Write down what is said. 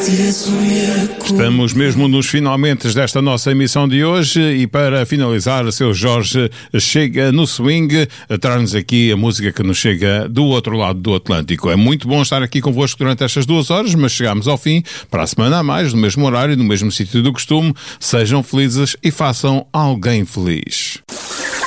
Estamos mesmo nos finalmente desta nossa emissão de hoje e para finalizar, o seu Jorge chega no swing, traz-nos aqui a música que nos chega do outro lado do Atlântico. É muito bom estar aqui convosco durante estas 2 horas, mas chegamos ao fim. Para a semana a mais, no mesmo horário, no mesmo sítio do costume. Sejam felizes e façam alguém feliz.